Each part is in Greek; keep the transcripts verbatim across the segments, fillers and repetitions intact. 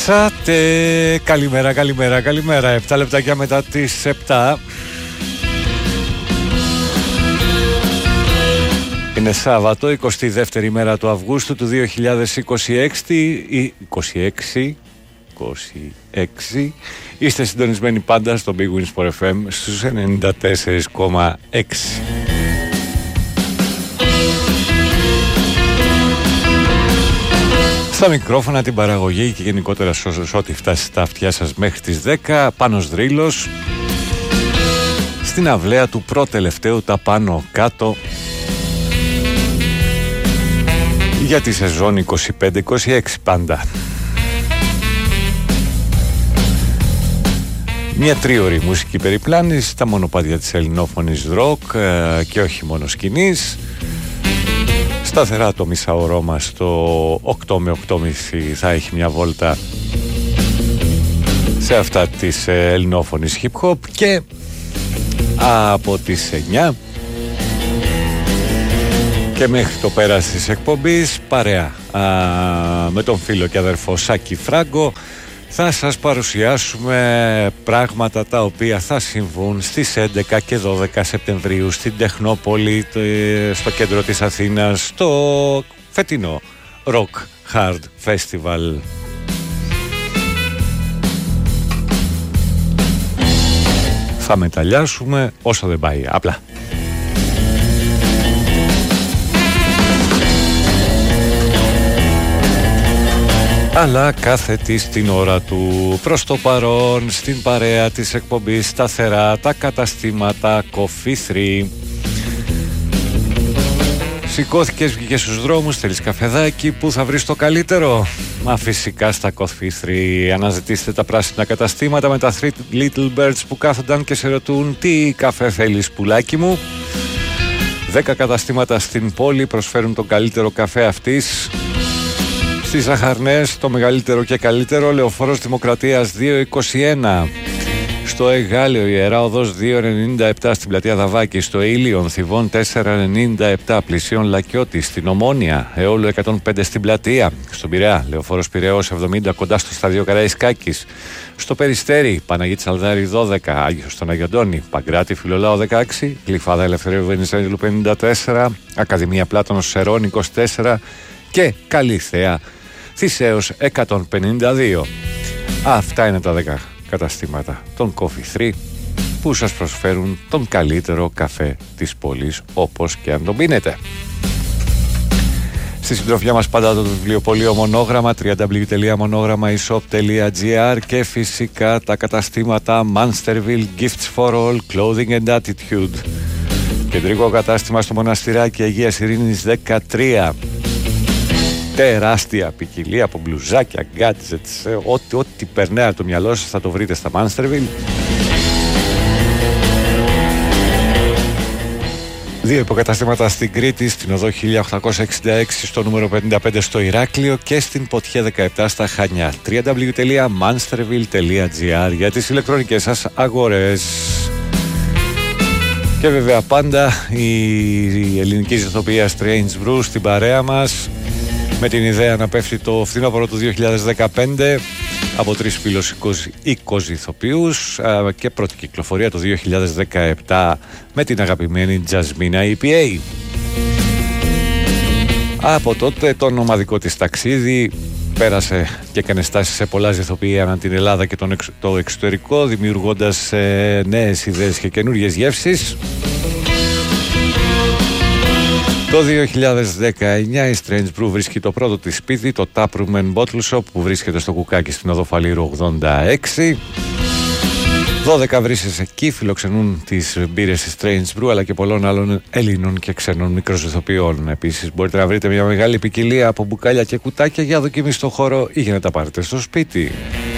Σάτε, καλημέρα, καλημέρα, καλημέρα. Επτά λεπτάκια μετά τις επτά. Είναι Σάββατο, εικοστή δεύτερη μέρα του Αυγούστου του δύο χιλιάδες είκοσι έξι. είκοσι έξι. είκοσι έξι. Είστε συντονισμένοι πάντα στο Big Wins for εφ εμ στους ενενήντα τέσσερα κόμμα έξι. Στα μικρόφωνα, την παραγωγή και γενικότερα σε ό,τι φτάσει στα αυτιά σας μέχρι τις δέκα. Πάνος Δρύλος. Στην αυλαία του προτελευταίου τα πάνω κάτω για τη σεζόν είκοσι πέντε είκοσι έξι πάντα. Μια τρίωρη μουσική περιπλάνηση στα μονοπάτια της ελληνόφωνης ροκ και όχι μόνο σκηνής. Σταθερά το μισάωρό μας το οκτώ με οκτώ και μισή θα έχει μια βόλτα σε αυτά της ελληνόφωνης hip hop και από τις εννιά και μέχρι το πέρας της εκπομπής παρέα α, με τον φίλο και αδερφό Σάκη Φράγκο θα σας παρουσιάσουμε πράγματα τα οποία θα συμβούν στις έντεκα και δώδεκα Σεπτεμβρίου στην Τεχνόπολη, στο κέντρο της Αθήνας, στο φετινό Rock Hard Festival. Θα μεταλλιάσουμε όσο δεν πάει, απλά. Αλλά κάθε τι στην ώρα του. Προς το παρόν, στην παρέα της εκπομπής σταθερά τα καταστήματα Coffee θρι. Σηκώθηκες, βγήκες στους δρόμους, θέλεις καφεδάκι, που θα βρεις το καλύτερο? Μα φυσικά στα Coffee θρι. Αναζητήστε τα πράσινα καταστήματα με τα Three Little Birds που κάθονταν και σε ρωτούν τι καφέ θέλεις πουλάκι μου. Δέκα καταστήματα στην πόλη προσφέρουν τον καλύτερο καφέ αυτής. Στις Ζαχαρνές το μεγαλύτερο και καλύτερο, Λεωφόρος Δημοκρατίας δύο είκοσι ένα. Στο Εγάλεο Ιερά Οδός δύο ενενήντα επτά στην πλατεία Δαβάκη. Στο Ήλιον Θηβών τέσσερα ενενήντα επτά. Πλησίον Λακιώτη. Στην Ομόνια Εόλου εκατόν πέντε στην πλατεία. Στον Πειραιά Λεωφόρος Πειραιώς εβδομήντα κοντά στο στάδιο Καραϊσκάκης. Στο Περιστέρι Παναγίτη Σαλδάρη δώδεκα. Άγιος στον Αγιοντώνη. Παγκράτη Φιλολάου δεκαέξι. Γλυφάδα Ελευθερίου Βενιζέλου πενήντα τέσσερα. Ακαδημία Πλάτωνος Σερών είκοσι τέσσερα. Και Καλυθέα Θησέως εκατόν πενήντα δύο. Αυτά είναι τα δέκα καταστήματα των Coffee θρι που σας προσφέρουν τον καλύτερο καφέ της πόλης, όπως και αν τον πίνετε. Στη συντροφιά μας πάντα το βιβλιοπωλείο Μονόγραμμα, double-u double-u double-u τελεία μονόγραμμα e shop τελεία gr και φυσικά τα καταστήματα Monsterville, Gifts for All, Clothing and Attitude. Κεντρικό κατάστημα στο Μοναστηράκι Αγίας Ειρήνης δεκατρία. Τεράστια ποικιλία από μπλουζάκια, gadgets, ό,τι, ό,τι περνάει από το μυαλό σας θα το βρείτε στα Monsterville. Δύο υποκαταστήματα στην Κρήτη, στην οδό χίλια οκτακόσια εξήντα έξι στο νούμερο πενήντα πέντε στο Ηράκλειο και στην Ποτιέ δεκαεπτά στα Χανιά. double-u double-u double-u τελεία monsterville τελεία gr για τις ηλεκτρονικές σας αγορές. Και βέβαια πάντα η ελληνική ηθοποιία Strange Brew στην παρέα μας, με την ιδέα να πέφτει το φθινόπωρο του δύο χιλιάδες δεκαπέντε από τρεις φίλους οίκος ηθοποιούς και πρώτη κυκλοφορία το δύο χιλιάδες δεκαεπτά με την αγαπημένη Jasmina ι πι έι. Από τότε το ομαδικό της ταξίδι πέρασε και έκανε στάσεις σε πολλά ηθοποιοί ανά την Ελλάδα και τον εξ, το εξωτερικό, δημιουργώντας ε, νέες ιδέες και καινούριες γεύσεις. Το δύο χιλιάδες δεκαεννιά η Strange Brew βρίσκει το πρώτο της σπίτι, το Taproom and Bottle Shop, που βρίσκεται στο Κουκάκι στην οδό Φαλήρου ογδόντα έξι. δώδεκα βρύσες εκεί φιλοξενούν τις μπύρες της Strange Brew αλλά και πολλών άλλων Ελλήνων και ξένων μικροζυθοποιών. Επίσης μπορείτε να βρείτε μια μεγάλη ποικιλία από μπουκάλια και κουτάκια για δοκιμή στο χώρο ή για να τα πάρετε στο σπίτι.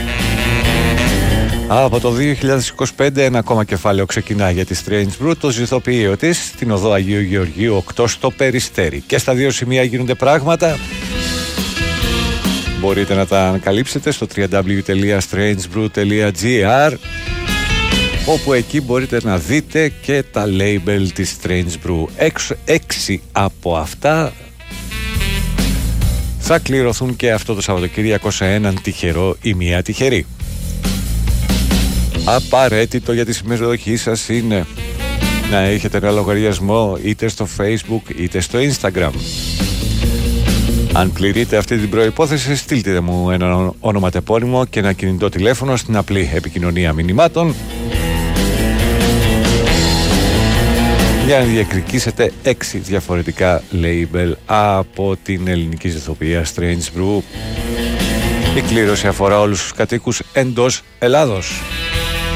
Από το δύο χιλιάδες είκοσι πέντε ένα ακόμα κεφάλαιο ξεκινά για τη Strange Brew, το ζυθοποιείο της στην οδό Αγίου Γεωργίου οκτώ στο Περιστέρι. Και στα δύο σημεία γίνονται πράγματα. Μπορείτε να τα ανακαλύψετε στο double-u double-u double-u τελεία strange brew τελεία gr, όπου εκεί μπορείτε να δείτε και τα label της Strange Brew. Έξι, έξι από αυτά θα κληρωθούν και αυτό το Σαββατοκύριακο σε έναν τυχερό ή μια τυχερή. Απαραίτητο για τη συμμετοχή σας είναι να έχετε ένα λογαριασμό είτε στο Facebook είτε στο Instagram. Αν πληρείτε αυτή την προϋπόθεση, στείλτε μου ένα ονοματεπώνυμο και ένα κινητό τηλέφωνο στην απλή επικοινωνία μηνυμάτων για να διεκδικήσετε έξι διαφορετικά label από την ελληνική ηθοποιία Strange Brew. Η κλήρωση αφορά όλους τους κατοίκους εντός Ελλάδος.